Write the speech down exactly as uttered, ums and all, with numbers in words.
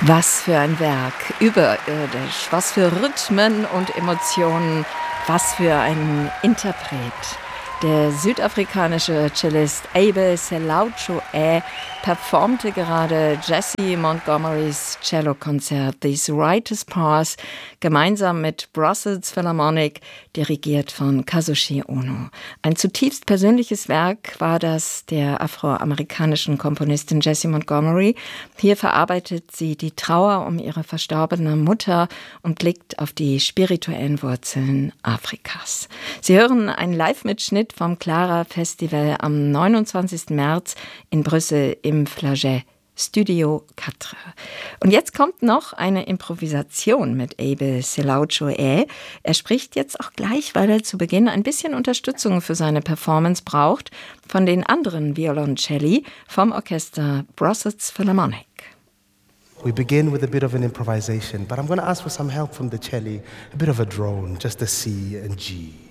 Was für ein Werk, überirdisch, was für Rhythmen und Emotionen, was für ein Interpret. Der südafrikanische Cellist Abe Selautsho-Ä performte gerade Jessie Montgomerys Cellokonzert These Writers' Pass gemeinsam mit Brussels Philharmonic, dirigiert von Kazushi Ono. Ein zutiefst persönliches Werk war das der afroamerikanischen Komponistin Jessie Montgomery. Hier verarbeitet sie die Trauer um ihre verstorbene Mutter und blickt auf die spirituellen Wurzeln Afrikas. Sie hören einen Live-Mitschnitt vom Clara Festival am neunundzwanzigsten März in Brüssel im Flagey Studio vier. Und jetzt kommt noch eine Improvisation mit Abe Selautsho-Ä. Er spricht jetzt auch gleich, weil er zu Beginn ein bisschen Unterstützung für seine Performance braucht, von den anderen Violoncelli vom Orchester Brussels Philharmonic. We begin with a bit of an improvisation, but I'm going to ask for some help from the celli, a bit of a drone, just a C and G.